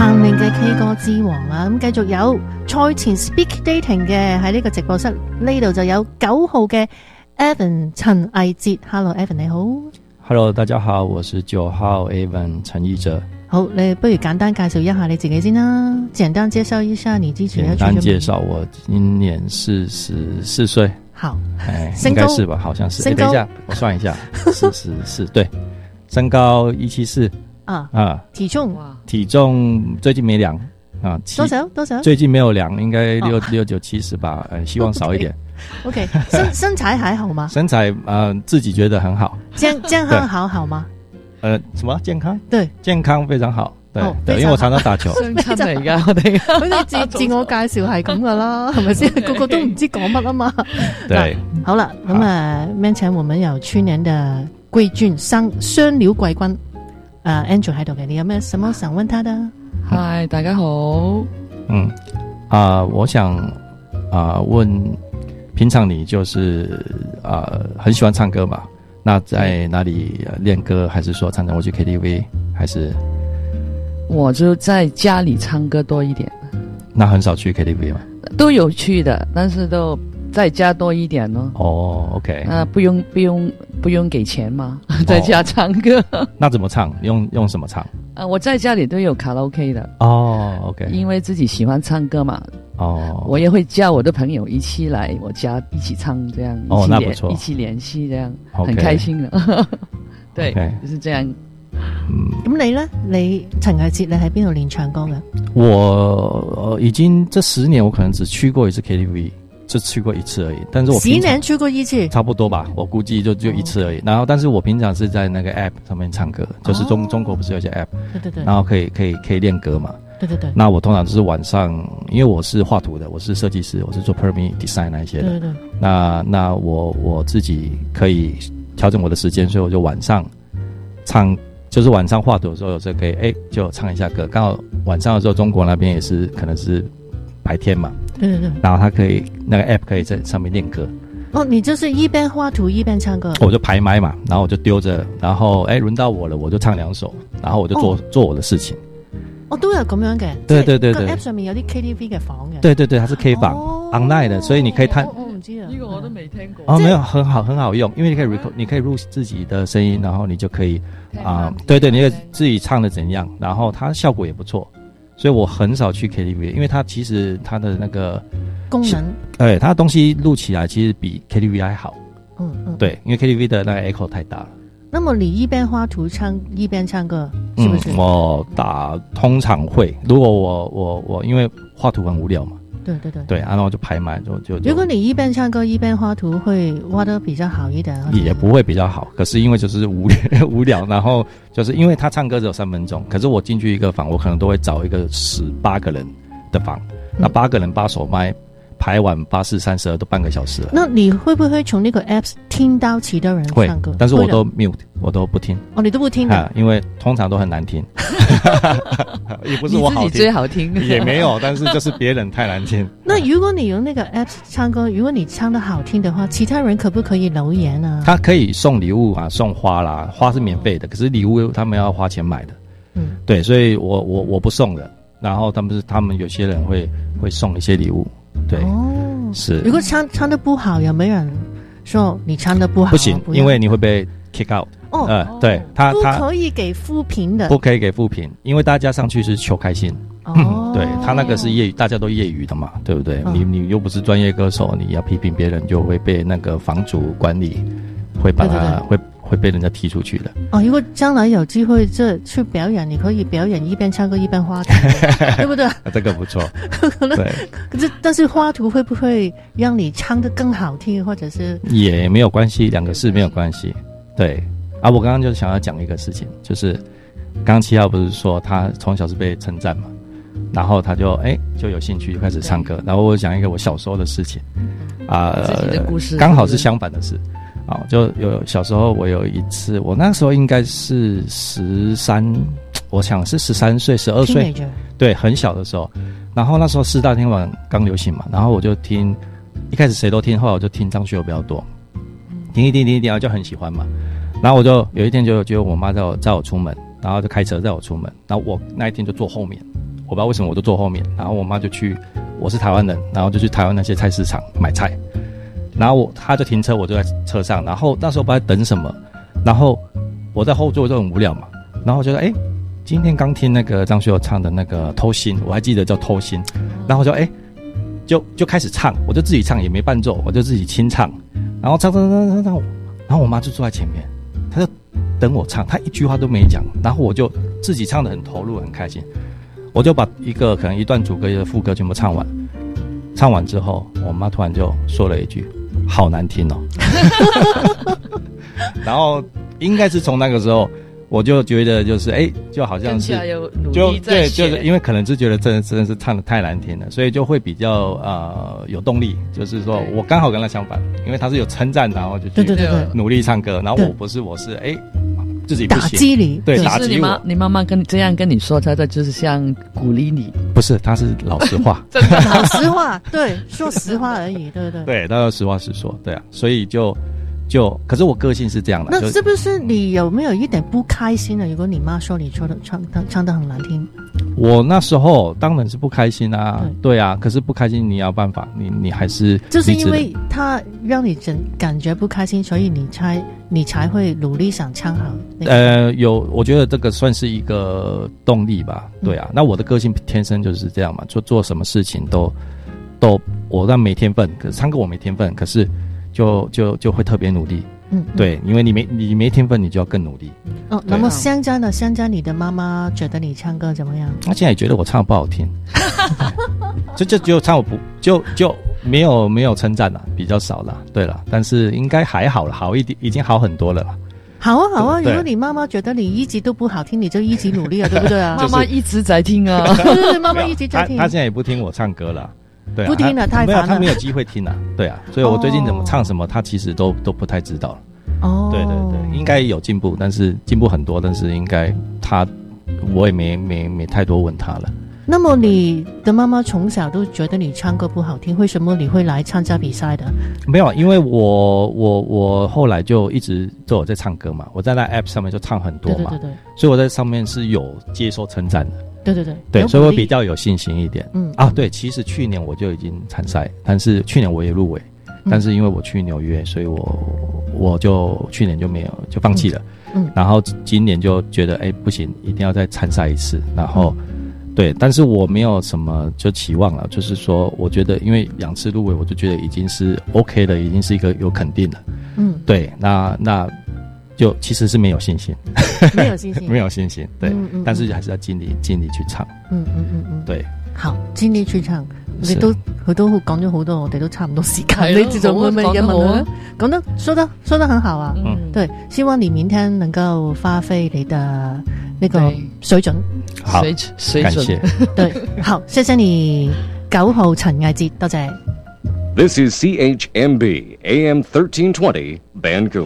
彭羚嘅 K 歌之王啊，咁繼續有賽前 Speak Dating 嘅喺呢個直播室，呢度就有9號嘅 Evan 陳毅哲。 Hello Evan 你好。 Hello 大家好，我是9號 Evan 陳毅哲。好， 你不如簡單介紹一下你自己先啦，簡單介紹一下你自己。 簡單介紹，我今年44歲。 好， 應該是吧，好像是。等一下我算一下44對，身高174啊，體重最近沒量啊，多少？最近沒有量，應該69、70吧，希望少一點。 OK， 身材還好嗎？ 身材自己覺得很好。健康好嗎？ 什麼健康？ 對， 健康非常好。對，因為我常常打球。 相親嚟㗎，我哋好似自我介紹係咁噶啦，係咪先？個個都唔知講乜啊嘛。 對， 好啦，咁面前我們有去年的季軍雙料季軍，Angel 喺度嘅，你有咩什麼想問他的？ 嗨，大家好。 我想問，平常你就是很喜歡唱歌嘛？那在哪裡練歌，還是說常常會去 KTV， 還是？ 我就在家裡唱歌多一點。 那很少去 KTV 嗎？ 都有去的，但是都在家多一點咯。 哦 ，OK。 不用給錢嘛，在家唱歌。 那怎麼唱？用什麼唱？ 我在家裡都有卡拉 OK 的。 哦 ，OK。 因為自己喜歡唱歌嘛。 哦。我也會叫我的朋友一起來我家一起唱，這樣。 哦，那不錯。 一起聯繫，這樣很開心的。對，就是這樣。 咁你呢？你陳毅哲，你喺邊度練唱歌嘅？ 我已經這10年，我可能只去過一次 KTV， 就去過一次而已。但是我 10年去過一次， 差不多吧，我估計就一次而已。然後，但是我平常是在那個 app 上面唱歌，就是中國不是有些 app， 對，然後可以練歌嘛。對。那我通常就是晚上，因為我是畫圖的，我是設計師，我是做 permit design 那一些的。對。那我自己可以調整我的時間，所以我就晚上唱。就是晚上畫圖的時候，有時候可以就唱一下歌。剛好晚上的時候，中國那邊也是可能是白天嘛。對。然後他可以那個 app 可以在上面練歌。哦，你就是一邊畫圖一邊唱歌。我就排麥嘛，然後我就丟着，然後輪到我了，我就唱2首，然後我就做我的事情。哦，都有咁樣嘅。對。個 app 上面有啲 KTV 嘅房嘅。對，它是 K 房，online 的，所以你可以探。 呢個我都未聽過。 哦，沒有，很好用，因為你可以錄自己的聲音，然後你就可以對，你可以自己唱的怎樣，然後它效果也不錯，所以我很少去 KTV， 因為它其實它的那個功能， 對，它的東西錄起來其實比 KTV 還好。對，因為 KTV 的那個 echo 太大了。 那麼你一邊畫圖一邊唱歌，是不是？ 我通常會，如果我因為畫圖很無聊嘛。對，然後就排滿就。 如果你一邊唱歌一邊畫圖，會畫得比較好一點。 也不會比較好，可是因為就是無聊，然後就是因為他唱歌只有3分鐘，可是我進去一個房，我可能都會找一個18個人的房，那8個人8首麥，排完84、32都半個小時了。 那你會不會從那個 apps 聽到其他人唱歌？ 會，但是我都 mute， 我都不聽。 哦，你都不聽的？ 因為通常都很難聽。也不是我好聽， 你自己最好聽也沒有，但是就是別人太難聽。 那如果你用那個 apps 唱歌，如果你唱得好聽的話，其他人可不可以留言啊？ 他可以送禮物啊，送花啦，花是免費的，可是禮物他們要花錢買的。對，所以我不送的，然後他們有些人會送一些禮物。對，是。如果唱得不好，有沒有人說你唱得不好？ 不行，因為你會被 kick out。對，他不可以給負評的， 不可以給負評，因為大家上去是求開心。對，他那個是業餘，大家都業餘的嘛，對不對？你又不是專業歌手，你要批評別人，就會被那個房主管理會把他會被人家踢出去的。 如果將來有機會去表演，你可以表演一邊唱歌一邊畫圖，對不對？這個不錯。對，但是畫圖會不會讓你唱得更好聽，或者是？ 也沒有關係，兩個事沒有關係。對。我剛剛就想要講一個事情，就是剛剛7號不是說他從小是被稱讚嘛，然後他就有興趣就開始唱歌，然後我講一個我小時候的事情自己的故事， 剛好是相反的事就有小時候我有一次，我那時候應該是13，我想是13歲12歲，對，很小的時候，然後那時候4大天王剛流行嘛，然後我就聽，一開始誰都聽，後來我就聽張學友比較多，聽一聽，然後就很喜歡嘛。然後我就有一天就我媽載我出門，然後就開車載我出門，然後我那一天就坐後面， 不知道为什么我就坐后面，然后我妈就去，我是台湾人，然后就去台湾那些菜市场买菜，然后她就停车，我就在车上，然后那时候不知道等什么，然后我在后座就很无聊嘛，然后我觉得今天刚听那个张学友唱的那个偷心，我还记得叫偷心，然后就开始唱，我就自己唱也没伴奏，我就自己清唱，然后唱，然后我妈就坐在前面，她就等我唱，她一句话都没讲，然后我就自己唱得很投入很开心，我就把可能一段主歌一个副歌全部唱完，唱完之后我妈突然就说了一句好难听哦然后应该是从那个时候我就觉得就是就好像是对，就是因为可能是觉得真的是唱得太难听了，所以就会比较有动力，就是说我刚好跟他相反，因为他是有称赞，然后就去努力唱歌，然后我是自己不行， 打击你， 对，打击我。 你妈妈这样跟你说，她就是像鼓励你， 不是，她是老实话， 真的老实话，对，说实话而已，对不对？ 对，她要实话实说，对啊，所以就，可是我个性是这样的。 那是不是你有没有一点不开心呢？如果你妈说你唱得很难听， 我那时候当然是不开心啊，对啊，可是不开心你要办法，你还是就是因为他让你感觉不开心，所以你才会努力想唱好。 我觉得这个算是一个动力吧，对啊。那我的个性天生就是这样嘛，做什么事情都我让没天分，可是唱歌我没天分，可是就会特别努力。对，因为你没天分，你就要更努力。 那么香江你的妈妈觉得你唱歌怎么样？ 她现在也觉得我唱得不好听，就唱我就没有称赞了，比较少了。对了，但是应该还好了，好一点，已经好很多了。 好啊，如果你妈妈觉得你一直都不好听，你就一直努力啊，对不对啊？ 妈妈一直在听啊， 对，妈妈一直在听。 她现在也不听我唱歌了。对啊， 不听了，太烦了。 他没有机会听了，对啊，所以我最近怎么唱什么，他其实都不太知道了。对，应该有进步，但是进步很多，但是应该我也没太多问他了。 那么你的妈妈从小都觉得你唱歌不好听，为什么你会来参加比赛的？ 没有，因为我后来就一直都有在唱歌嘛，我在那 app 上面就唱很多嘛，对，所以我在上面是有接受称赞的。对，所以我比较有信心一点。对，其实去年我就已经参赛，但是去年我也入围，但是因为我去纽约，所以我就去年就没有就放弃了。然后今年就觉得不行，一定要再参赛一次。然后对，但是我没有什么就期望了，就是说我觉得因为2次入围，我就觉得已经是 OK 的，已经是一个有肯定的。对，那就其实是没有信心， 没有信心， 对，但是还是要尽力去唱。對， 好，盡力去唱。你都佢都講咗好多，我哋都差唔多時間。你仲會唔會有問我？講得說得很好啊。對，希望你明天能夠發揮你的那個水準。 好，感謝。 對，好，謝謝你9號陳藝哲，多謝。 This is CHMB AM 1320 Vancouver。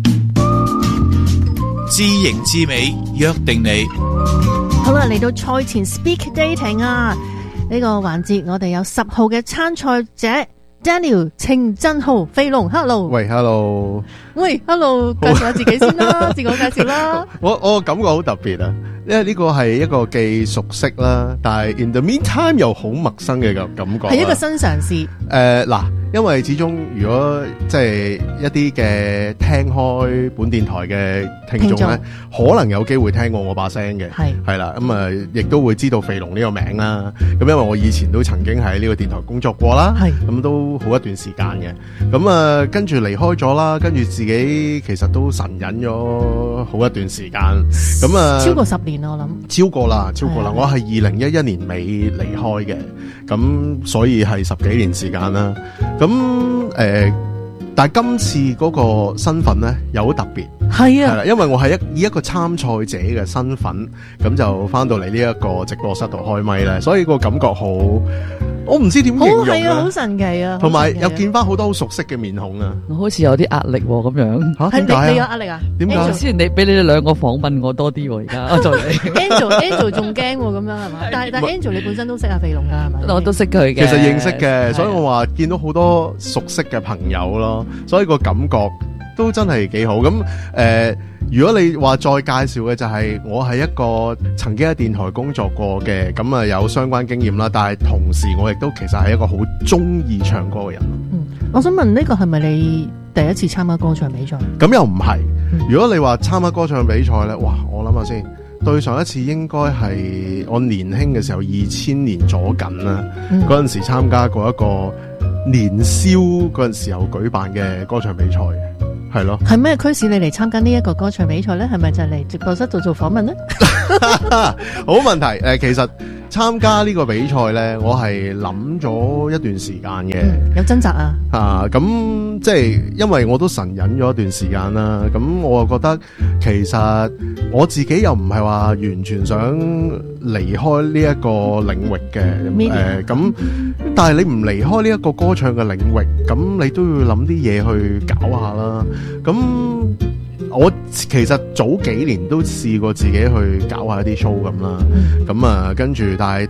知型知美，約定你。 好啦，嚟到賽前 Speak Dating 啊，呢個環節我哋有10號嘅參賽者 Daniel 程振豪飛龍 ，Hello， 喂 ，Hello， 喂 ，Hello， 介紹下自己先啦，自我介紹啦。 我感覺好特別啊，因為呢個係一個既熟悉啦，但係 in the meantime 又好陌生嘅感覺， 係一個新嘗試。 嗱。因為始終如果即係一啲嘅聽開本電台嘅聽眾咧，可能有機會聽過我把聲嘅，係啦，咁亦都會知道肥龍呢個名啦。咁因為我以前都曾經喺呢個電台工作過啦，咁都好一段時間嘅。咁跟住離開咗啦，跟住自己其實都神隱咗好一段時間。咁超過10年啦，我諗。超過啦， 我係2011年尾離開嘅，咁所以係10幾年時間啦。咁但係今次嗰個身份咧又好特別，係啦，因為我係以一個參賽者嘅身份，咁就翻到嚟呢一個直播室度開咪咧，所以個感覺好，我唔知點形容係啊，好神奇啊， 同埋又見翻好多好熟悉嘅面孔啊， 我好似有啲壓力咁樣嚇，點解啊？ 你有壓力啊？ 點解？ 之前你俾你哋兩個訪問我多啲喎，而家就你 Angel 仲驚喎，咁樣係嘛？但係 Angel 你本身都識阿肥龍㗎係咪？ 我都識佢嘅， 其實認識嘅，所以我話見到好多熟悉嘅朋友咯，所以個感覺都真係幾好咁如果你話再介紹嘅就係我係一個曾經喺電台工作過嘅，咁啊有相關經驗啦，但係同時我亦都其實係一個好中意唱歌嘅人。 我想問呢個係咪你第一次參加歌唱比賽？ 咁又唔係。如果你話參加歌唱比賽咧，哇！我諗下先，對上一次應該係我年輕嘅時候，2000年左近啦，嗰陣時參加過一個年宵嗰陣時候舉辦嘅歌唱比賽，係咯。係咩驅使你嚟參加呢一個歌唱比賽咧？係咪就嚟直播室度做訪問咧？ 好問題。其實參加呢個比賽咧，我係諗咗一段時間嘅。 有掙扎啊？ 咁即係因為我都神隱咗一段時間啦，咁我覺得其實我自己又唔係話完全想離開呢一個領域嘅。咁但係你唔離開呢一個歌唱嘅領域，咁你都要諗啲嘢去搞下啦。咁我其實早幾年都試過自己去搞下一啲 show 咁啦，咁跟住但係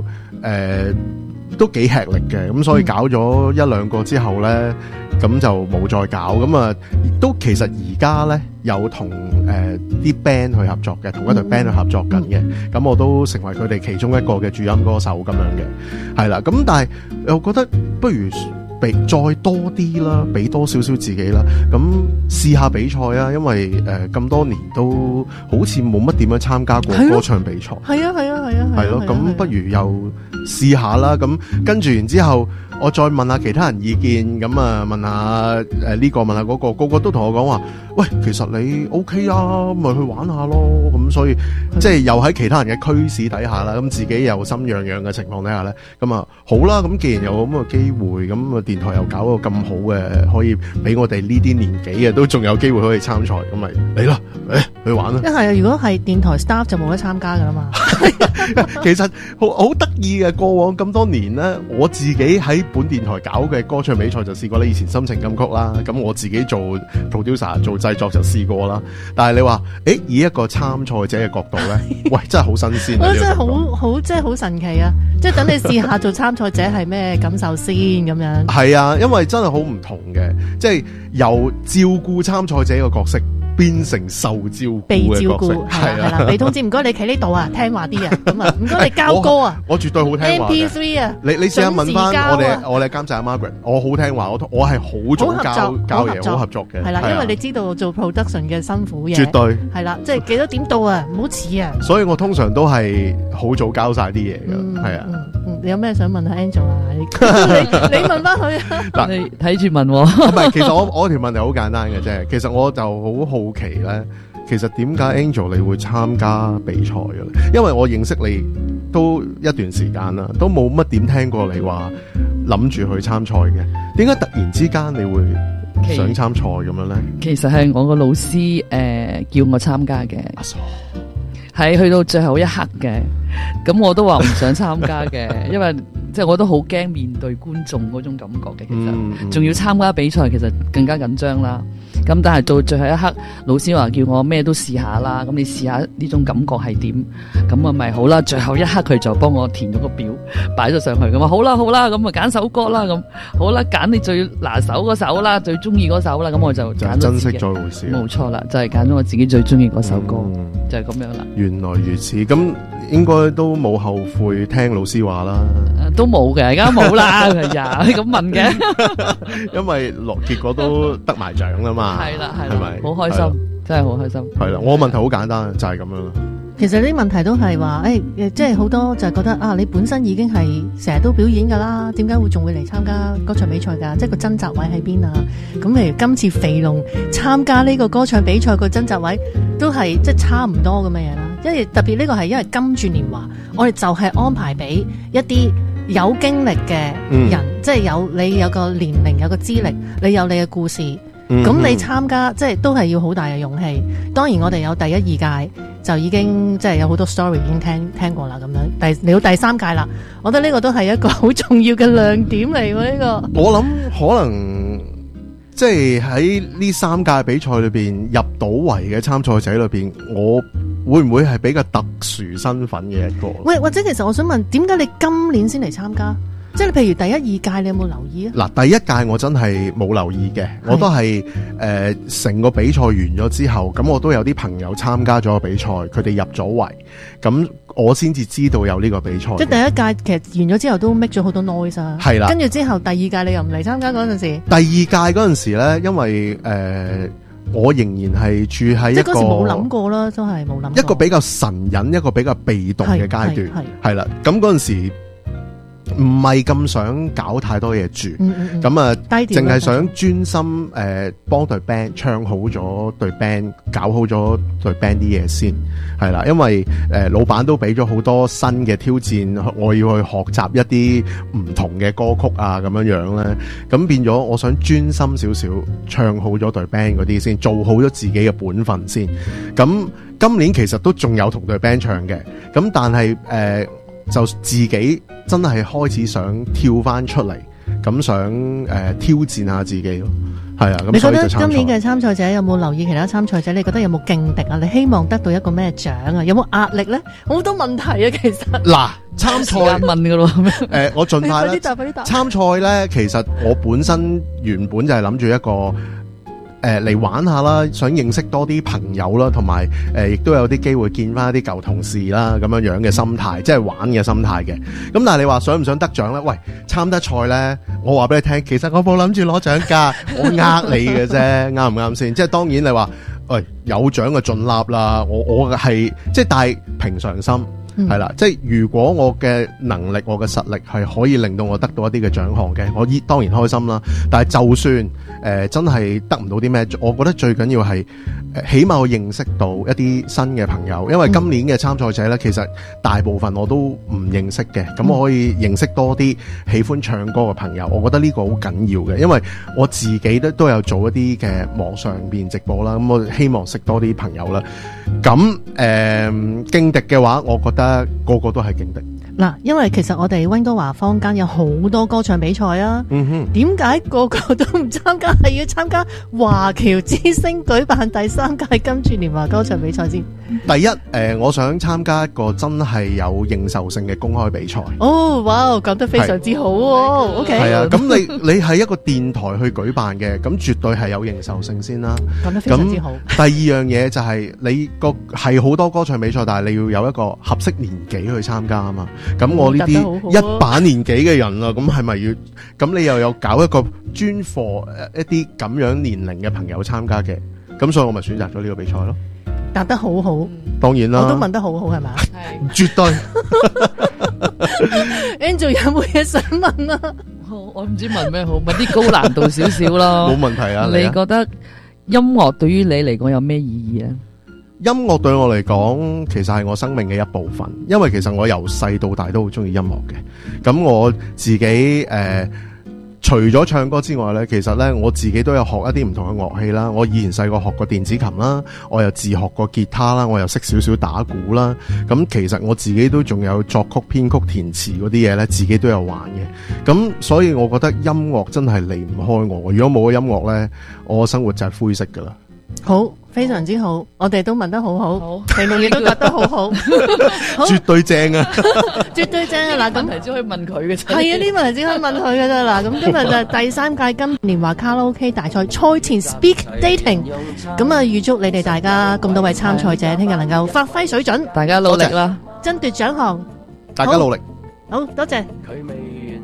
都幾吃力嘅，咁所以搞咗1-2個之後咧，咁就冇再搞，咁都其實而家咧有同啲 band 去合作嘅，同一隊 band 去合作緊嘅，咁我都成為佢哋其中一個嘅主音歌手咁樣嘅，係啦，咁但係我覺得不如再多啲啦，俾多少少自己啦，咁試下比賽啊，因為咁多年都好似冇乜點樣參加過歌唱比賽，係咯，咁不如又試下啦，咁跟住然之後我再問下其他人意見，咁問下呢個問下嗰個，個個都同我講話，喂，其實你 OK 啊，咪去玩下咯，咁所以即係又喺其他人嘅驅使底下啦，咁自己又心癢癢嘅情況底下咧，咁好啦，咁既然有咁嘅機會，咁電台又搞到咁好嘅，可以俾我哋呢啲年紀嘅都仲有機會可以參賽，咁咪嚟啦，去玩啦！一係如果係電台 staff 就冇得參加噶啦嘛。 其實好得意嘅，過往咁多年咧，我自己喺本電台搞嘅歌唱比賽就試過咧，以前心情金曲啦，咁我自己做 producer 做製作就試過啦。但係你話，以一個參賽者嘅角度咧，喂，真係好新鮮， 我真係真係好神奇啊！即係等你試下做參賽者係咩感受先咁樣。 係啊，因為真係好唔同嘅，即係由照顧參賽者嘅角色變成受照顧嘅角色， 係啦，被通知唔該你企呢度啊，聽話啲啊，咁啊唔該你交歌啊， 我絕對好聽話嘅。 MP3 啊， 你試下問翻我哋監製阿 Margaret， 我好聽話，我係好早交嘢，好合作嘅。 係啦，因為你知道做 production 嘅辛苦嘢， 絕對係啦，即係幾多點到啊，唔好遲啊。 所以我通常都係好早交晒啲嘢噶，係啊。 你有咩想問下 Angel 啊？你問翻佢啊。 嗱，你睇住問。 唔係，其實我條問題好簡單嘅啫。其實我就好好奇咧，其實點解 Angel 你會參加比賽嘅咧？因為我認識你都一段時間啦，都冇乜點聽過你話諗住去參賽嘅。點解突然之間你會想參賽咁樣咧？ 其實係我個老師叫我參加嘅，係去到最後一刻嘅。咁我都話唔想參加嘅，因為即係我都好驚面對觀眾嗰種感覺嘅。其實仲要參加比賽，其實更加緊張啦。咁但係到最後一刻，老師話叫我咩都試下啦。咁你試下呢種感覺係點？咁啊咪好啦。最後一刻佢就幫我填咗個表，擺咗上去。咁啊好啦，咁啊揀首歌啦。咁好啦，揀你最拿手嗰首啦，最中意嗰首啦。咁我就揀咗珍惜再回事。 冇錯啦，就係揀咗我自己最中意嗰首歌，就係咁樣啦。 原來如此，咁應該都冇後悔聽老師話啦。 都冇嘅，而家冇啦。係呀，你咁問嘅， 因為結果都得埋獎啦嘛。 係啦，係咪？好開心，真係好開心。 係啦，我問題好簡單，就係咁樣啦。 其實呢啲問題都係話，即係好多就係覺得啊，你本身已經係成日都表演噶啦，點解會仲會嚟參加歌唱比賽噶？即係個掙扎位喺邊啊？咁譬如今次肥龍參加呢個歌唱比賽個掙扎位都係即係差唔多咁嘅嘢啦。因為特別呢個係因為金鑽年華，我哋就係安排俾一啲有經歷嘅人，即係你有個年齡，有個資歷，你有你嘅故事。咁你參加即係都係要好大嘅勇氣。當然我哋有第1、2屆就已經即係有好多 story 已經聽過啦，咁樣嚟到第3屆啦，我覺得呢個都係一個好重要嘅亮點嚟喎。呢個我諗可能即係喺呢3屆比賽裏邊入到圍嘅參賽者裏邊，我會唔會係比較特殊身份嘅一個？ 喂，或者其實我想問，點解你今年先嚟參加？ 即係譬如第一、二屆，你有冇留意啊？ 嗱，第一屆我真係冇留意嘅，我都係成個比賽完咗之後，咁我都有啲朋友參加咗個比賽，佢哋入咗圍，咁我先至知道有呢個比賽。即係第一屆其實完咗之後都 make 咗好多 noise 啊。 係啦， 跟住之後第二屆你又唔嚟參加嗰陣時。 第二屆嗰陣時咧，因為我仍然係住喺一個，即係嗰時冇諗過啦，真係冇諗過。一個比較神隱，一個比較被動嘅階段，係啦。咁嗰陣時唔係咁想搞太多嘢住，咁啊，淨係想專心幫隊 band 唱好咗隊 band， 搞好咗隊 band 啲嘢先，係啦。因為老闆都俾咗好多新嘅挑戰，我要去學習一啲唔同嘅歌曲啊，咁樣樣咧，咁變咗我想專心少少，唱好咗隊 band 嗰啲先，做好咗自己嘅本分先。咁今年其實都仲有同隊 band 唱嘅，咁但係就自己真係開始想跳翻出嚟，咁想挑戰下自己咯，係啊。咁你覺得今年嘅參賽者有冇留意其他參賽者？你覺得有冇勁敵啊？你希望得到一個咩獎啊？有冇壓力咧？好多問題啊，其實。嗱， 參賽問噶咯， 我盡快啦。參賽咧，其實我本身原本就係諗住一個。嚟玩下啦，想認識多啲朋友啦，同埋亦都有啲機會見翻一啲舊同事啦，咁樣樣嘅心態，即係玩嘅心態嘅。咁但係你話想唔想得獎咧？喂，參得賽咧，我話俾你聽，其實我冇諗住攞獎㗎，我呃你嘅啫，啱唔啱先？即係當然你話，喂，有獎就盡立啦，我係即係帶平常心。係啦，即係如果我嘅能力、我嘅實力係可以令到我得到一啲嘅獎項嘅，我當然開心啦。但係就算真係得唔到啲咩，我覺得最緊要係起碼我認識到一啲新嘅朋友，因為今年嘅參賽者咧，其實大部分我都唔認識嘅，咁我可以認識多啲喜歡唱歌嘅朋友，我覺得呢個好緊要嘅，因為我自己都有做一啲嘅網上邊直播啦，咁我希望識多啲朋友啦。咁勁敵嘅話，我覺得個個都係勁敵。 嗱，因為其實我哋溫哥華坊間有好多歌唱比賽啊，點解個個都唔參加？係要參加華僑之星舉辦第3屆金柱年華歌唱比賽先？ 第一，我想參加一個真係有認受性嘅公開比賽。 哦，哇，講得非常之好喎。OK， 係啊，咁你係一個電台去舉辦嘅，咁絕對係有認受性先啦。 講得非常之好。 第二樣嘢就係你係好多歌唱比賽，但係你要有一個合適年紀去參加啊嘛。咁我呢啲一把年紀嘅人啦，咁係咪要？咁你又有搞一個專課一啲咁樣年齡嘅朋友參加嘅？咁所以我咪選擇咗呢個比賽咯。 答得好好， 當然啦， 我都問得好好，係咪？ 係絕對。 Angel 有冇嘢想問啊？ 我唔知問咩好，問啲高難度少少咯。 冇問題啊！ 你覺得音樂對於你嚟講有咩意義啊？ 音樂對我嚟講，其實係我生命嘅一部分，因為其實我由細到大都好中意音樂嘅。咁我自己除咗唱歌之外咧，其實咧我自己都有學一啲唔同嘅樂器啦。我以前細個學過電子琴啦，我又自學過吉他啦，我又識少少打鼓啦。咁其實我自己都仲有作曲、編曲、填詞嗰啲嘢咧，自己都有玩嘅。咁所以我覺得音樂真係離唔開我。如果冇咗音樂咧，我嘅生活就係灰色噶啦。 好，非常之好，我哋都問得好好，評論亦都答得好好， 絕對正啊， 絕對正啊！嗱，咁問題只可以問佢嘅啫， 係啊，呢問題只可以問佢嘅啫。嗱，咁今日就第3屆金年華卡拉 OK 大賽賽前 speak dating， 咁啊預祝你哋大家咁多位參賽者聽日能夠發揮水準， 大家努力啦， 爭奪獎項， 大家努力， 好多謝。